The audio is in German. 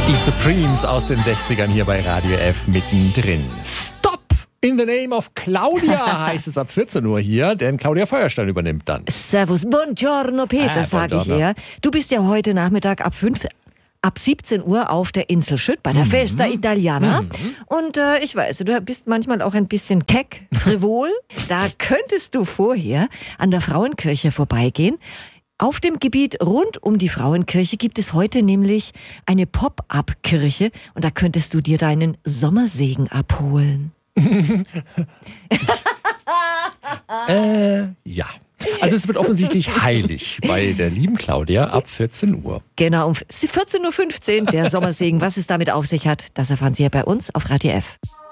Die Supremes aus den 60ern hier bei Radio F mittendrin. Stop in the name of Claudia heißt es ab 14 Uhr hier, denn Claudia Feuerstein übernimmt dann. Servus, buongiorno Peter, sage ich eher. Du bist ja heute Nachmittag ab 17 Uhr auf der Insel Schütt bei der Festa Italiana. Und ich weiß, du bist manchmal auch ein bisschen keck, frivol. Da könntest du vorher an der Frauenkirche vorbeigehen. Auf dem Gebiet rund um die Frauenkirche gibt es heute nämlich eine Pop-up-Kirche und da könntest du dir deinen Sommersegen abholen. Ja. Also es wird offensichtlich heilig bei der lieben Claudia ab 14 Uhr. Genau, um 14.15 Uhr der Sommersegen. Was es damit auf sich hat, das erfahren Sie ja bei uns auf Radio F.